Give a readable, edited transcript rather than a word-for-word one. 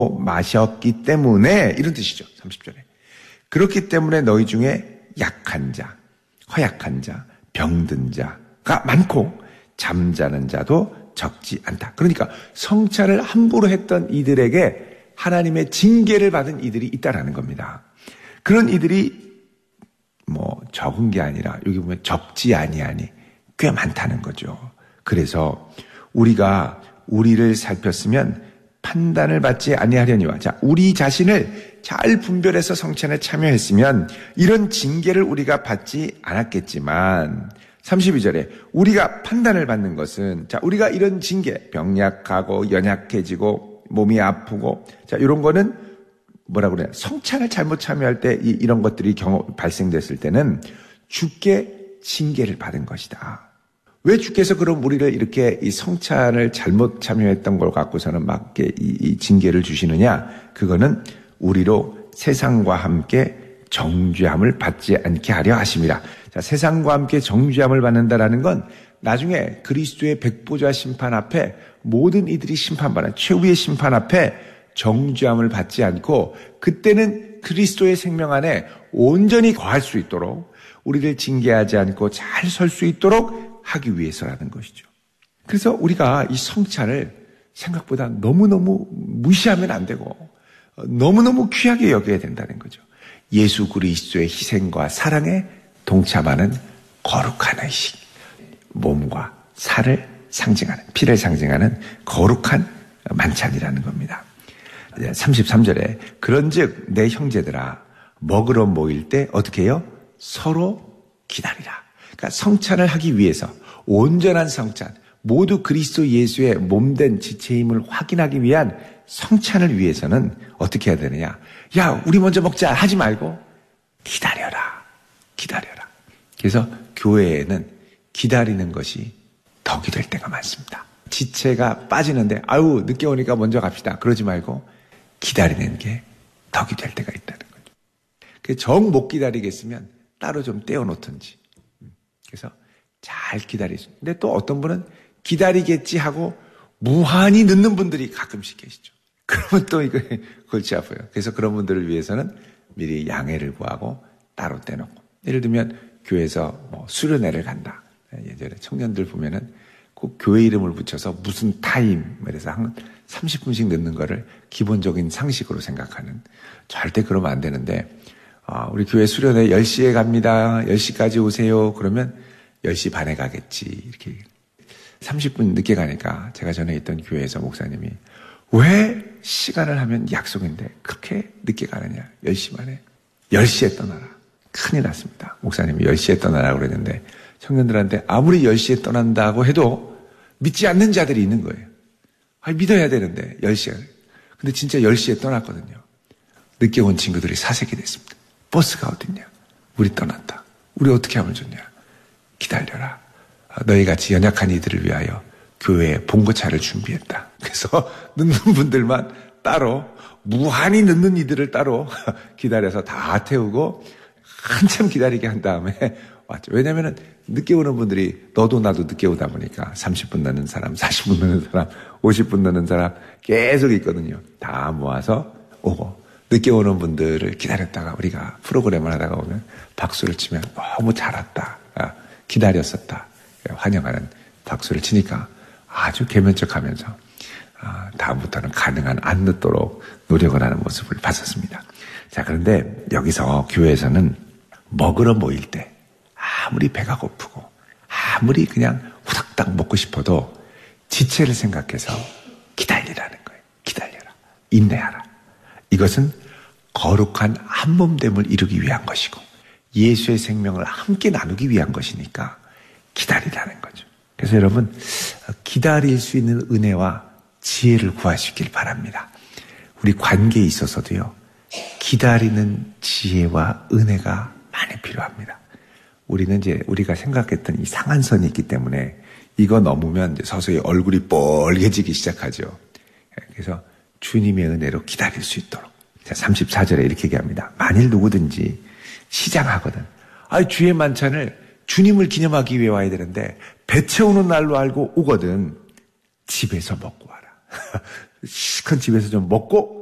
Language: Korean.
마셨기 때문에 이런 뜻이죠. 30절에. 그렇기 때문에 너희 중에 약한 자, 허약한 자, 병든 자가 많고 잠자는 자도 적지 않다. 그러니까 성찬을 함부로 했던 이들에게 하나님의 징계를 받은 이들이 있다라는 겁니다. 그런 이들이 적은 게 아니라 여기 보면 적지 아니하니 꽤 많다는 거죠. 그래서 우리가 우리를 살폈으면 판단을 받지 아니하려니와, 자, 우리 자신을 잘 분별해서 성찬에 참여했으면 이런 징계를 우리가 받지 않았겠지만 32절에 우리가 판단을 받는 것은, 자, 우리가 이런 징계, 병약하고 연약해지고 몸이 아프고, 자, 이런 거는 뭐라고 그래요? 성찬을 잘못 참여할 때 이런 것들이 발생됐을 때는 주께 징계를 받은 것이다. 왜 주께서 그럼 우리를 이렇게 이 성찬을 잘못 참여했던 걸 갖고서는 막 이 징계를 주시느냐? 그거는 우리로 세상과 함께 정죄함을 받지 않게 하려 하심이라. 자, 세상과 함께 정죄함을 받는다라는 건 나중에 그리스도의 백보자 심판 앞에 모든 이들이 심판받는 최후의 심판 앞에 정죄함을 받지 않고 그때는 그리스도의 생명 안에 온전히 거할 수 있도록 우리를 징계하지 않고 잘 설 수 있도록 하기 위해서라는 것이죠. 그래서 우리가 이 성찬을 생각보다 너무너무 무시하면 안 되고 너무너무 귀하게 여겨야 된다는 거죠. 예수 그리스도의 희생과 사랑에 동참하는 거룩한 의식, 몸과 살을 상징하는, 피를 상징하는 거룩한 만찬이라는 겁니다. 33절에 그런즉 내 형제들아 먹으러 모일 때 어떻게 해요? 서로 기다리라. 그러니까 성찬을 하기 위해서 온전한 성찬, 모두 그리스도 예수의 몸된 지체임을 확인하기 위한 성찬을 위해서는 어떻게 해야 되느냐? 야, 우리 먼저 먹자 하지 말고 기다려라. 기다려라. 그래서 교회에는 기다리는 것이 덕이 될 때가 많습니다. 지체가 빠지는데 아유 늦게 오니까 먼저 갑시다. 그러지 말고 기다리는 게 덕이 될 때가 있다는 거죠. 정 못 기다리겠으면 따로 좀 떼어놓든지. 그래서 잘 기다리죠. 근데 또 어떤 분은 기다리겠지 하고 무한히 늦는 분들이 가끔씩 계시죠. 그러면 또 이거 골치 아파요. 그래서 그런 분들을 위해서는 미리 양해를 구하고 따로 떼놓고. 예를 들면 교회에서 수련회를 간다. 예전에 청년들 보면은 꼭 교회 이름을 붙여서 무슨 타임, 그래서 한 30분씩 늦는 거를 기본적인 상식으로 생각하는. 절대 그러면 안 되는데, 우리 교회 수련회 10시에 갑니다. 10시까지 오세요. 그러면 10시 반에 가겠지. 이렇게 30분 늦게 가니까 제가 전에 있던 교회에서 목사님이 왜 시간을 하면 약속인데 그렇게 늦게 가느냐. 10시 반에. 10시에 떠나라. 큰일 났습니다. 목사님이 10시에 떠나라고 그랬는데 청년들한테 아무리 10시에 떠난다고 해도 믿지 않는 자들이 있는 거예요. 믿어야 되는데 10시에. 근데 진짜 10시에 떠났거든요. 늦게 온 친구들이 사색이 됐습니다. 버스가 어딨냐? 우리 떠났다. 우리 어떻게 하면 좋냐? 기다려라. 너희 같이 연약한 이들을 위하여 교회에 봉고차를 준비했다. 그래서 늦는 분들만 따로, 무한히 늦는 이들을 따로 기다려서 다 태우고 한참 기다리게 한 다음에 왔죠. 왜냐면은 늦게 오는 분들이 너도 나도 늦게 오다 보니까 30분 늦는 사람, 40분 늦는 사람, 50분 늦는 사람 계속 있거든요. 다 모아서 오고 늦게 오는 분들을 기다렸다가 우리가 프로그램을 하다가 오면 박수를 치면 너무 잘 왔다. 기다렸었다. 환영하는 박수를 치니까 아주 개면적하면서 다음부터는 가능한 안 늦도록 노력을 하는 모습을 봤었습니다. 자, 그런데 여기서 교회에서는 먹으러 모일 때 아무리 배가 고프고 아무리 그냥 후닥닥 먹고 싶어도 지체를 생각해서 기다리라는 거예요. 기다려라. 인내하라. 이것은 거룩한 한몸됨을 이루기 위한 것이고 예수의 생명을 함께 나누기 위한 것이니까 기다리라는 거죠. 그래서 여러분 기다릴 수 있는 은혜와 지혜를 구하시길 바랍니다. 우리 관계에 있어서도요. 기다리는 지혜와 은혜가 많이 필요합니다. 우리는 이제 우리가 생각했던 이 상한선이 있기 때문에 이거 넘으면 이제 서서히 얼굴이 뻘개지기 시작하죠. 그래서 주님의 은혜로 기다릴 수 있도록. 자, 34절에 이렇게 얘기합니다. 만일 누구든지 시장하거든. 주의 만찬을 주님을 기념하기 위해 와야 되는데 배 채우는 날로 알고 오거든. 집에서 먹고 와라. 시큰 집에서 좀 먹고